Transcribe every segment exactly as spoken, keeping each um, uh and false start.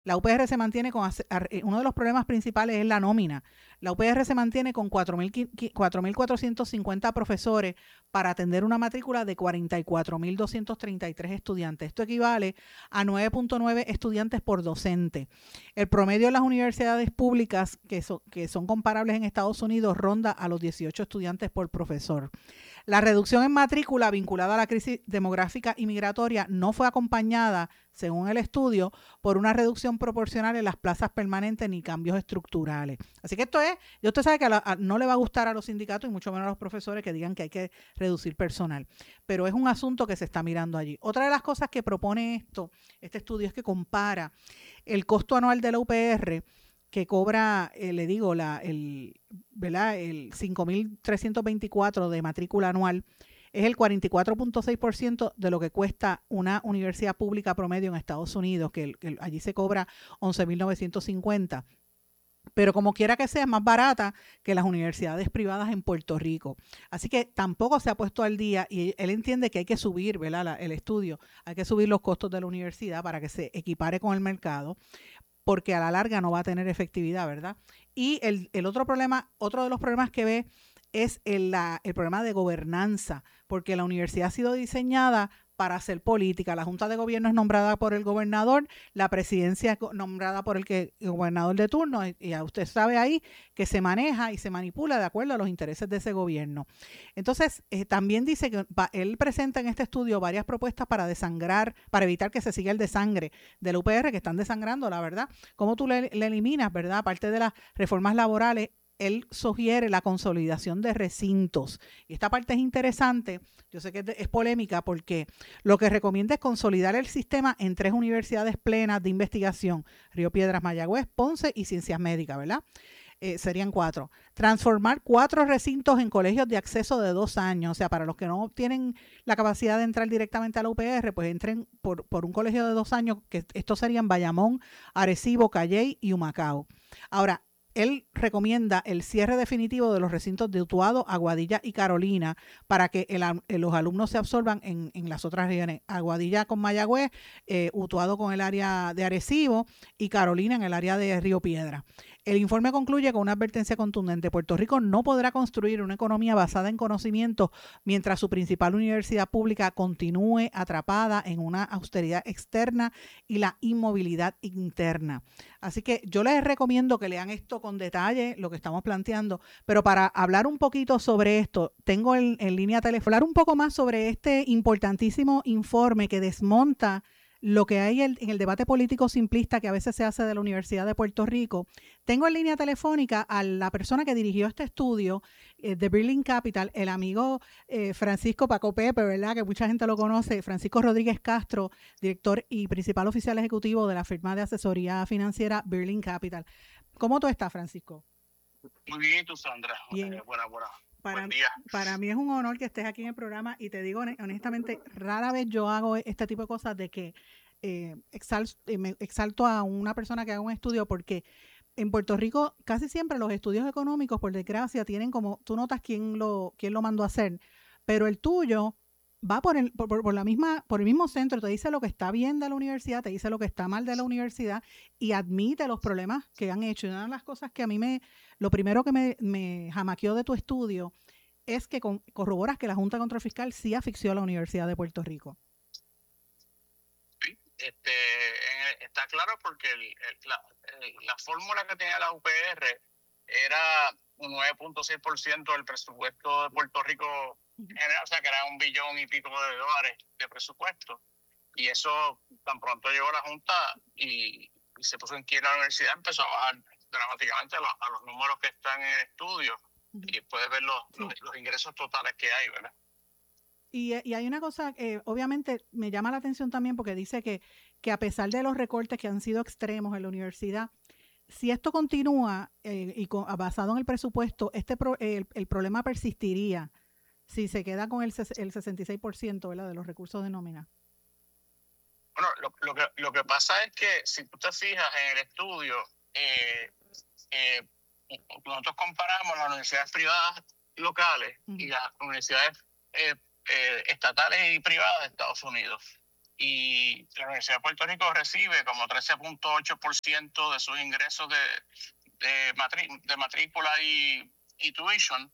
La U P R se mantiene con, uno de los problemas principales es la nómina. La U P R se mantiene con cuatro mil cuatrocientos cincuenta profesores para atender una matrícula de cuarenta y cuatro mil doscientos treinta y tres estudiantes. Esto equivale a nueve punto nueve estudiantes por docente. El promedio de las universidades públicas, que, so, que son comparables en Estados Unidos, ronda a los dieciocho estudiantes por profesor. La reducción en matrícula vinculada a la crisis demográfica y migratoria no fue acompañada, según el estudio, por una reducción proporcional en las plazas permanentes ni cambios estructurales. Así que esto es, ya usted sabe que a la, a, no le va a gustar a los sindicatos y mucho menos a los profesores que digan que hay que reducir personal, pero es un asunto que se está mirando allí. Otra de las cosas que propone esto, este estudio, es que compara el costo anual de la U P R que cobra, eh, le digo, la, el, ¿verdad? el cinco mil trescientos veinticuatro de matrícula anual, es el cuarenta y cuatro punto seis por ciento de lo que cuesta una universidad pública promedio en Estados Unidos, que, el, que allí se cobra once mil novecientos cincuenta. Pero como quiera que sea, es más barata que las universidades privadas en Puerto Rico. Así que tampoco se ha puesto al día y él entiende que hay que subir, ¿verdad? La, el estudio, hay que subir los costos de la universidad para que se equipare con el mercado, porque a la larga no va a tener efectividad, ¿verdad? Y el, el otro problema, otro de los problemas que ve es el, la, el problema de gobernanza, porque la universidad ha sido diseñada para hacer política. La Junta de Gobierno es nombrada por el gobernador, la presidencia es nombrada por el, que, el gobernador de turno, y, y usted sabe ahí que se maneja y se manipula de acuerdo a los intereses de ese gobierno. Entonces, eh, también dice que va, él presenta en este estudio varias propuestas para desangrar, para evitar que se siga el desangre del U P R, que están desangrando, la verdad. ¿Cómo tú le, le eliminas, verdad? Aparte de las reformas laborales, él sugiere la consolidación de recintos. Y esta parte es interesante, yo sé que es polémica porque lo que recomienda es consolidar el sistema en tres universidades plenas de investigación, Río Piedras, Mayagüez, Ponce y Ciencias Médicas, ¿verdad? Eh, serían cuatro. Transformar cuatro recintos en colegios de acceso de dos años, o sea, para los que no tienen la capacidad de entrar directamente a la U P R, pues entren por, por un colegio de dos años, que estos serían Bayamón, Arecibo, Calley y Humacao. Ahora, él recomienda el cierre definitivo de los recintos de Utuado, Aguadilla y Carolina para que el, los alumnos se absorban en, en las otras regiones. Aguadilla con Mayagüez, eh, Utuado con el área de Arecibo y Carolina en el área de Río Piedra. El informe concluye con una advertencia contundente. Puerto Rico no podrá construir una economía basada en conocimiento mientras su principal universidad pública continúe atrapada en una austeridad externa y la inmovilidad interna. Así que yo les recomiendo que lean esto con detalle, lo que estamos planteando, pero para hablar un poquito sobre esto, tengo en, en línea telefónica, hablar un poco más sobre este importantísimo informe que desmonta lo que hay en el debate político simplista que a veces se hace de la Universidad de Puerto Rico. Tengo en línea telefónica a la persona que dirigió este estudio eh, de Birling Capital, el amigo eh, Francisco Paco Pepe, ¿verdad? Que mucha gente lo conoce, Francisco Rodríguez Castro, director y principal oficial ejecutivo de la firma de asesoría financiera Birling Capital. ¿Cómo tú estás, Francisco? Muy bien, ¿y tú, Sandra? Bien. Eh, buena, buena. Para, Buen día. para mí es un honor que estés aquí en el programa y te digo honestamente, rara vez yo hago este tipo de cosas de que eh, exalto, eh, me exalto a una persona que haga un estudio, porque en Puerto Rico casi siempre los estudios económicos, por desgracia, tienen como, tú notas quién lo, quién lo mandó a hacer, pero el tuyo va por el, por, por, la misma, por el mismo centro, te dice lo que está bien de la universidad, te dice lo que está mal de la universidad y admite los problemas que han hecho. Y una de las cosas que a mí me, lo primero que me, me jamaqueó de tu estudio es que con, corroboras que la Junta de Control Fiscal sí asfixió a la Universidad de Puerto Rico. Sí, este, está claro porque el, el, la, el, la fórmula que tenía la U P R era un nueve punto seis por ciento del presupuesto de Puerto Rico general, o sea que era un billón y pico de dólares de presupuesto. Y eso, tan pronto llegó la Junta y, y se puso en quiebra la universidad, empezó a bajar dramáticamente a, lo, a los números que están en el estudio. Uh-huh. Y puedes ver los, sí. los, los ingresos totales que hay, ¿verdad? Y, y hay una cosa que eh, obviamente me llama la atención también, porque dice que, que a pesar de los recortes que han sido extremos en la universidad, si esto continúa eh, y con, basado en el presupuesto, este pro, el, el problema persistiría si se queda con el, el sesenta y seis por ciento, ¿verdad?, de los recursos de nómina. Bueno, lo, lo, que, lo que pasa es que si tú te fijas en el estudio, eh, eh, nosotros comparamos las universidades privadas locales uh-huh. y las universidades eh, eh, estatales y privadas de Estados Unidos. y la Universidad de Puerto Rico recibe como trece punto ocho por ciento de sus ingresos de, de, matrí de matrícula y, y tuition,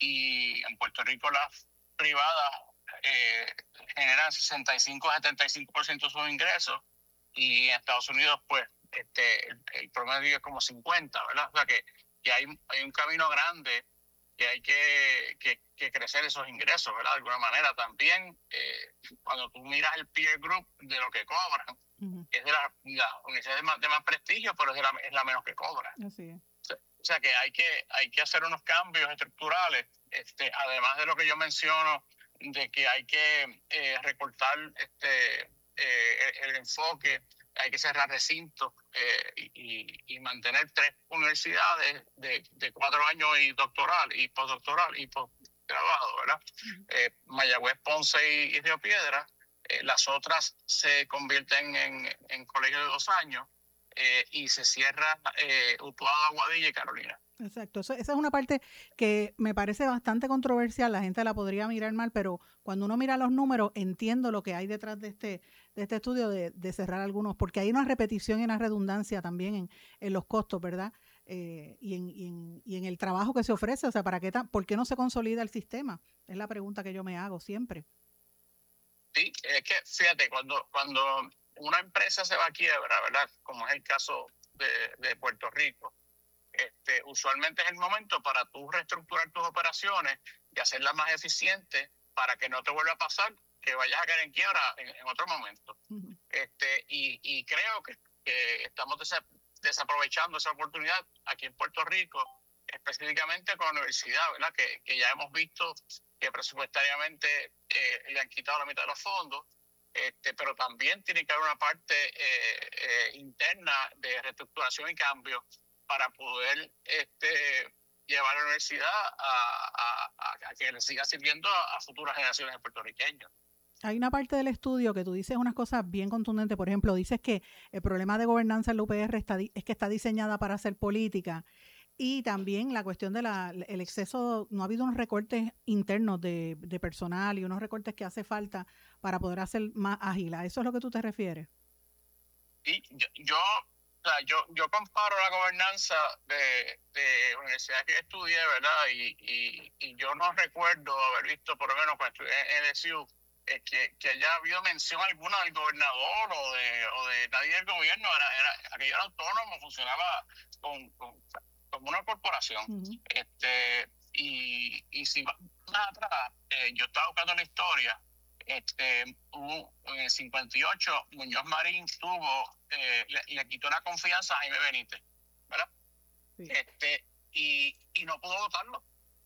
y en Puerto Rico las privadas eh, generan sesenta y cinco a setenta y cinco por ciento de sus ingresos, y en Estados Unidos pues este el, el promedio es como cincuenta, ¿verdad? O sea que, que hay, hay un camino grande que hay que, que, que crecer esos ingresos, ¿verdad? De alguna manera también, eh, cuando tú miras el peer group de lo que cobran, uh-huh. es de la, la universidad de más, de más prestigio, pero es, de la, es la menos que cobra. Así es. O sea, o sea que hay que hay que hacer unos cambios estructurales, este, además de lo que yo menciono, de que hay que eh, recortar este eh, el, el enfoque, hay que cerrar recintos eh, y, y mantener tres universidades de, de cuatro años y doctoral y postdoctoral y postgrabado, ¿verdad? Uh-huh. Eh, Mayagüez, Ponce y, y Río Piedras. Eh, las otras se convierten en, en colegios de dos años eh, y se cierra eh, Utuado, Aguadilla y Carolina. Exacto, Eso, esa es una parte que me parece bastante controversial, la gente la podría mirar mal, pero cuando uno mira los números entiendo lo que hay detrás de este, de este estudio de, de cerrar algunos, porque hay una repetición y una redundancia también en, en los costos, ¿verdad? Eh, y, en, y, en, y en el trabajo que se ofrece, o sea, ¿para qué ¿por qué no se consolida el sistema? Es la pregunta que yo me hago siempre. Sí, es que fíjate, cuando, cuando una empresa se va a quiebra, ¿verdad? Como es el caso de, de Puerto Rico, Este, usualmente es el momento para tú reestructurar tus operaciones y hacerlas más eficientes para que no te vuelva a pasar que vayas a caer en quiebra en, en otro momento. Uh-huh. este, y, y creo que, que estamos desa desaprovechando esa oportunidad aquí en Puerto Rico, específicamente con la universidad, ¿verdad? Que, que ya hemos visto que presupuestariamente eh, le han quitado la mitad de los fondos, este, pero también tiene que haber una parte eh, eh, interna de reestructuración y cambio para poder este, llevar a la universidad a, a, a, a que le siga sirviendo a, a futuras generaciones de puertorriqueños. Hay una parte del estudio que tú dices unas cosas bien contundentes. Por ejemplo, dices que el problema de gobernanza en la U P R está, es que está diseñada para hacer política, y también la cuestión del el exceso, no ha habido unos recortes internos de, de personal y unos recortes que hace falta para poder hacer más ágil. ¿A eso es lo que tú te refieres? Sí, yo... yo... O sea, yo, yo comparo la gobernanza de, de universidades que estudié, ¿verdad? Y, y, y yo no recuerdo haber visto, por lo menos cuando estudié en L S U, eh, que, que haya habido mención alguna del gobernador o de, o de nadie del gobierno. Era, era, aquello era autónomo, funcionaba con, con, como una corporación. Uh-huh. este, y, y si más atrás, eh, yo estaba buscando la historia. Este, hubo, en el cincuenta y ocho, Muñoz Marín tuvo, eh, le, le quitó la confianza a Jaime Benítez, ¿verdad? Sí. Este, y, y no pudo votarlo.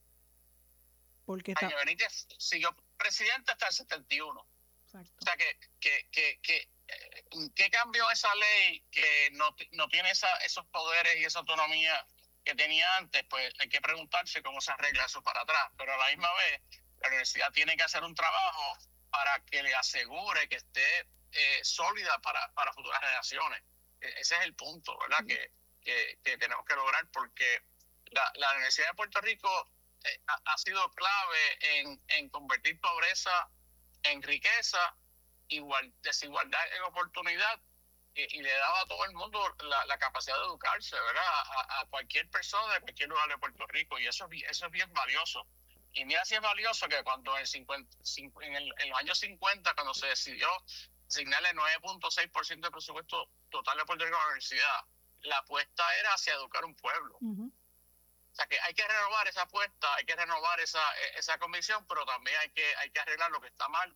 Porque Jaime está... Benítez siguió presidente hasta el setenta y uno. Exacto. O sea, que, que, que, que, ¿qué cambió esa ley que no, no tiene esa, esos poderes y esa autonomía que tenía antes? Pues hay que preguntarse cómo se arregla eso para atrás. Pero a la misma vez, la universidad tiene que hacer un trabajo para que le asegure que esté eh, sólida para, para futuras generaciones. Ese es el punto, ¿verdad? Sí. Que, que, que tenemos que lograr, porque la, la Universidad de Puerto Rico eh, ha, ha sido clave en, en convertir pobreza en riqueza, igual, desigualdad en oportunidad, y, y le daba a todo el mundo la, la capacidad de educarse, ¿verdad? A, a cualquier persona de cualquier lugar de Puerto Rico, y eso, eso es bien valioso. Y mira si es valioso que cuando en, cincuenta, en, el, en los años cincuenta, cuando se decidió asignarle nueve punto seis por ciento del presupuesto total de Puerto Rico a la universidad, la apuesta era hacia educar un pueblo. Uh-huh. O sea que hay que renovar esa apuesta, hay que renovar esa, esa convicción, pero también hay que, hay que arreglar lo que está mal.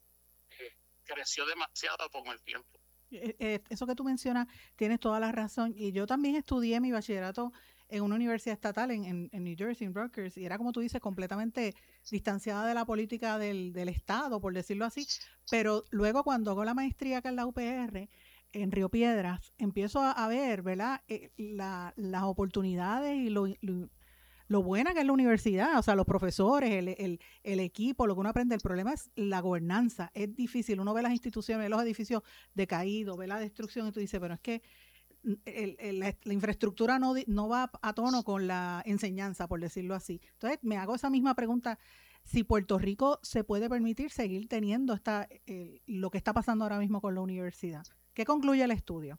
Creció demasiado con el tiempo. Eso que tú mencionas, tienes toda la razón. Y yo también estudié mi bachillerato en una universidad estatal en, en, en New Jersey, en Rutgers, y era, como tú dices, completamente distanciada de la política del, del Estado, por decirlo así. Pero luego, cuando hago la maestría acá en la U P R, en Río Piedras, empiezo a, a ver, ¿verdad?, eh, la, las oportunidades y lo, lo, lo buena que es la universidad, o sea, los profesores, el, el, el equipo, lo que uno aprende. El problema es la gobernanza. Es difícil. Uno ve las instituciones, ve los edificios decaídos, ve la destrucción, y tú dices, pero es que El, el, la, la infraestructura no, no va a tono con la enseñanza, por decirlo así. Entonces me hago esa misma pregunta si Puerto Rico se puede permitir seguir teniendo esta, eh, lo que está pasando ahora mismo con la universidad. ¿Qué concluye el estudio?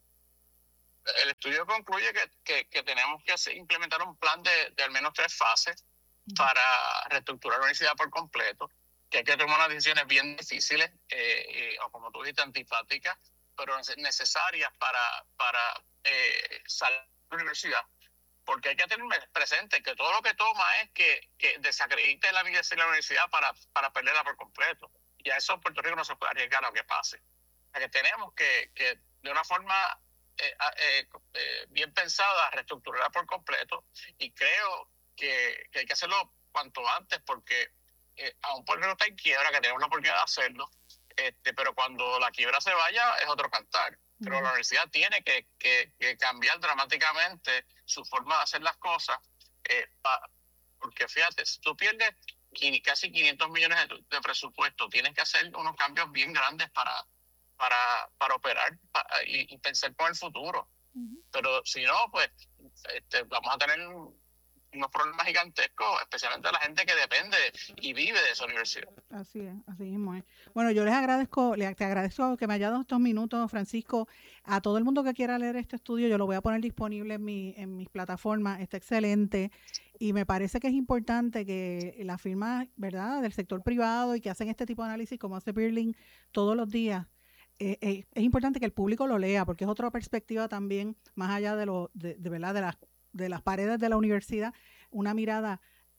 El estudio concluye que, que, que tenemos que hacer, implementar un plan de, de al menos tres fases uh-huh. para reestructurar la universidad por completo, que hay que tomar unas decisiones bien difíciles, eh, eh, o como tú dijiste, antipáticas, pero necesarias para, para eh, salir de la universidad. Porque hay que tener presente que todo lo que toma es que, que desacredite la vida de la universidad para, para perderla por completo. Y a eso en Puerto Rico no se puede arriesgar a lo que pase. O sea, que tenemos que, que de una forma eh, eh, eh, bien pensada reestructurarla por completo, y creo que, que hay que hacerlo cuanto antes, porque eh, aún Puerto Rico está en quiebra, que tenemos la oportunidad de hacerlo, este, pero cuando la quiebra se vaya es otro cantar. Pero la universidad tiene que, que, que cambiar dramáticamente su forma de hacer las cosas, eh, pa, porque fíjate, si tú pierdes casi quinientos millones de, de presupuesto, tienes que hacer unos cambios bien grandes para, para, para operar para, y, y pensar con el futuro. Uh-huh. Pero si no, pues este, vamos a tener unos problemas gigantescos, especialmente a la gente que depende y vive de esa universidad. Así es, así mismo es. Bueno, yo les agradezco, les, te agradezco que me haya dado estos minutos, Francisco. A todo el mundo que quiera leer este estudio, yo lo voy a poner disponible en, mi, en mis plataformas. Está excelente y me parece que es importante que las firmas, ¿verdad?, del sector privado y que hacen este tipo de análisis como hace Birling todos los días, eh, eh, es importante que el público lo lea, porque es otra perspectiva también, más allá de, lo, de, de, ¿verdad?, de las de las paredes de la universidad, una mirada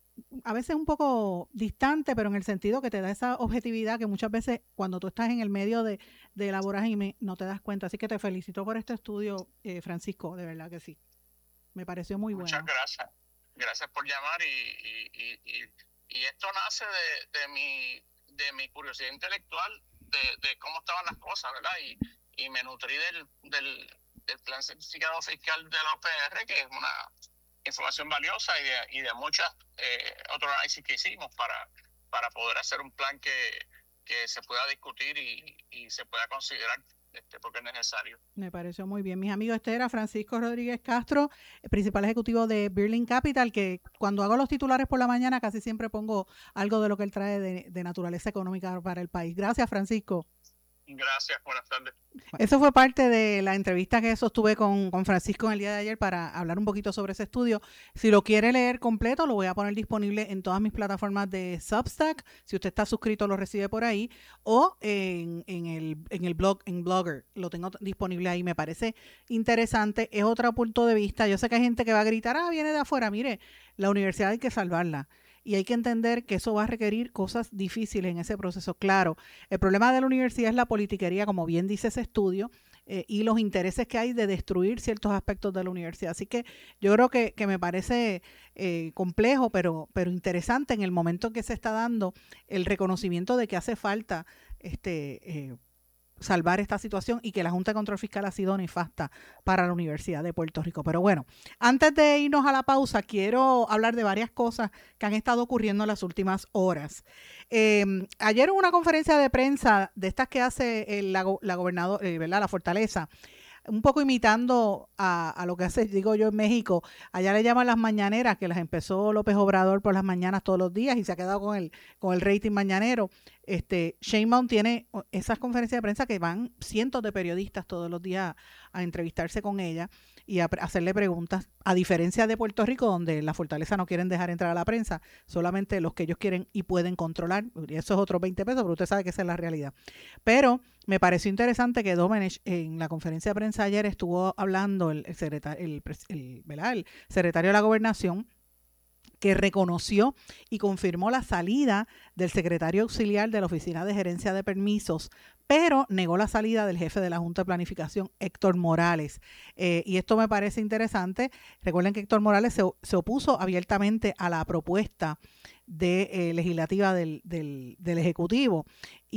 a veces un poco distante, pero en el sentido que te da esa objetividad que muchas veces cuando tú estás en el medio de, de la vorágine no te das cuenta. Así que te felicito por este estudio, eh, Francisco, de verdad que sí. Me pareció muy Muchas bueno. Muchas gracias. Gracias por llamar y, y, y, y, y esto nace de, de, mi, de mi curiosidad intelectual de, de cómo estaban las cosas, ¿verdad? Y, y me nutrí del... del del plan certificado fiscal de la O P R, que es una información valiosa, y de, y de muchas eh, otros análisis que hicimos para, para poder hacer un plan que, que se pueda discutir y, y se pueda considerar, este, porque es necesario. Me pareció muy bien. Mis amigos, este era Francisco Rodríguez Castro, principal ejecutivo de Birling Capital, que cuando hago los titulares por la mañana casi siempre pongo algo de lo que él trae de, de naturaleza económica para el país. Gracias, Francisco. Gracias, buenas tardes. Eso fue parte de la entrevista que sostuve con, con Francisco en el día de ayer para hablar un poquito sobre ese estudio. Si lo quiere leer completo, lo voy a poner disponible en todas mis plataformas de Substack. Si usted está suscrito, lo recibe por ahí. O en, en, el, en el blog, en Blogger, lo tengo disponible ahí. Me parece interesante. Es otro punto de vista. Yo sé que hay gente que va a gritar, ah, viene de afuera. Mire, la universidad hay que salvarla. Y hay que entender que eso va a requerir cosas difíciles en ese proceso. Claro, el problema de la universidad es la politiquería, como bien dice ese estudio, eh, y los intereses que hay de destruir ciertos aspectos de la universidad. Así que yo creo que, que me parece eh, complejo, pero, pero interesante en el momento que se está dando el reconocimiento de que hace falta este eh, salvar esta situación y que la Junta de Control Fiscal ha sido nefasta para la Universidad de Puerto Rico. Pero bueno, antes de irnos a la pausa, quiero hablar de varias cosas que han estado ocurriendo en las últimas horas. Eh, ayer hubo una conferencia de prensa de estas que hace el, la, la gobernadora, eh, ¿verdad?, la Fortaleza, un poco imitando a, a lo que hace, digo yo, en México. Allá le llaman las mañaneras, que las empezó López Obrador por las mañanas todos los días y se ha quedado con el, con el rating mañanero. Este, Sheinbaum tiene esas conferencias de prensa que van cientos de periodistas todos los días a, a entrevistarse con ella y a, a hacerle preguntas, a diferencia de Puerto Rico, donde la Fortaleza no quieren dejar entrar a la prensa, solamente los que ellos quieren y pueden controlar, y eso es otros veinte pesos, pero usted sabe que esa es la realidad. Pero me pareció interesante que Domenech en la conferencia de prensa ayer estuvo hablando el, el, secretario, el, el, ¿verdad?, el secretario de la Gobernación, que reconoció y confirmó la salida del secretario auxiliar de la Oficina de Gerencia de Permisos, pero negó la salida del jefe de la Junta de Planificación, Héctor Morales. Eh, y esto me parece interesante. Recuerden que Héctor Morales se, se opuso abiertamente a la propuesta de, eh, legislativa del, del, del Ejecutivo.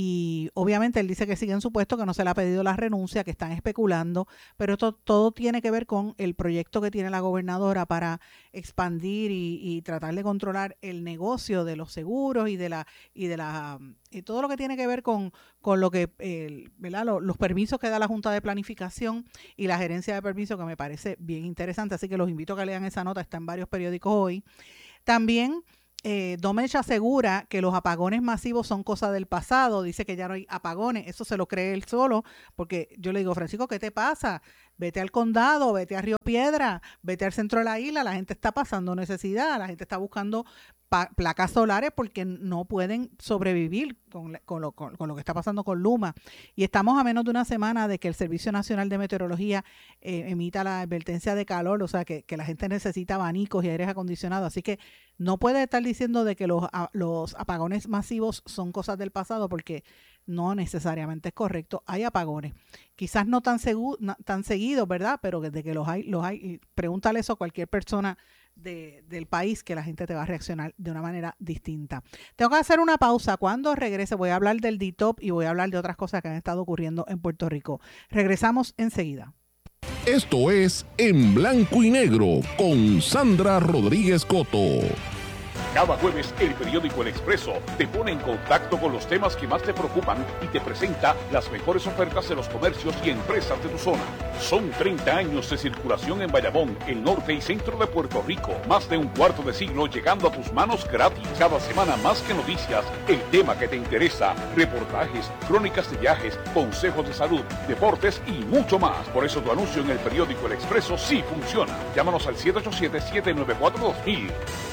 Y obviamente él dice que sigue en su puesto, que no se le ha pedido la renuncia, que están especulando, pero esto todo tiene que ver con el proyecto que tiene la gobernadora para expandir y, y tratar de controlar el negocio de los seguros y de la y de la y todo lo que tiene que ver con, con lo que eh, ¿verdad?, los, los permisos que da la Junta de Planificación y la gerencia de permisos, que me parece bien interesante. Así que los invito a que lean esa nota, está en varios periódicos hoy. También Eh, Domech asegura que los apagones masivos son cosa del pasado, dice que ya no hay apagones, eso se lo cree él solo, porque yo le digo, Francisco, ¿qué te pasa? Vete al condado, vete a Río Piedra, vete al centro de la isla, la gente está pasando necesidad, la gente está buscando pa- placas solares porque no pueden sobrevivir con, la- con, lo, con, con lo que está pasando con Luma. Y estamos a menos de una semana de que el Servicio Nacional de Meteorología eh, emita la advertencia de calor, o sea, que, que la gente necesita abanicos y aires acondicionados, así que no puede estar diciendo de que los, a, los apagones masivos son cosas del pasado porque no necesariamente es correcto. Hay apagones, quizás no tan, segu, no, tan seguidos, ¿verdad? Pero de que los hay, los hay. Y pregúntale eso a cualquier persona de, del país que la gente te va a reaccionar de una manera distinta. Tengo que hacer una pausa. Cuando regrese voy a hablar del D T O P y voy a hablar de otras cosas que han estado ocurriendo en Puerto Rico. Regresamos enseguida. Esto es En Blanco y Negro con Sandra Rodríguez Coto. Cada jueves, el periódico El Expreso te pone en contacto con los temas que más te preocupan y te presenta las mejores ofertas de los comercios y empresas de tu zona. Son treinta años de circulación en Bayamón, el norte y centro de Puerto Rico. Más de un cuarto de siglo llegando a tus manos gratis. Cada semana más que noticias, el tema que te interesa, reportajes, crónicas de viajes, consejos de salud, deportes y mucho más. Por eso tu anuncio en el periódico El Expreso sí funciona. Llámanos al siete ocho siete, siete nueve cuatro, dos mil.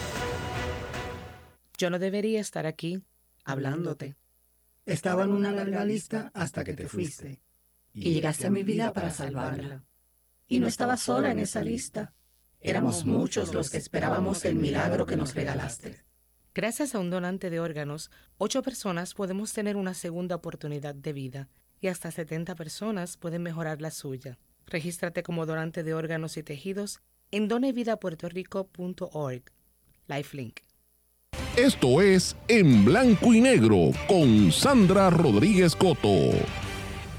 Yo no debería estar aquí hablándote. Estaba en una larga lista hasta que te fuiste. Y llegaste a mi vida para salvarla. Y no estaba sola en esa lista. Éramos muchos los que esperábamos el milagro que nos regalaste. Gracias a un donante de órganos, ocho personas podemos tener una segunda oportunidad de vida y hasta setenta personas pueden mejorar la suya. Regístrate como donante de órganos y tejidos en donevidapuertorico punto org. Lifelink. Esto es En Blanco y Negro con Sandra Rodríguez Coto.